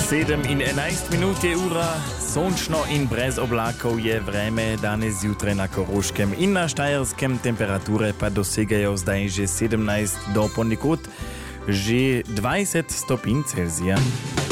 7:11 ura, sončno in brez oblakov je vreme danes zjutraj na Koroškem in na Štajerskem, temperature pa dosegajo zdaj že 17 do ponekod že 20 stopinj Celzija.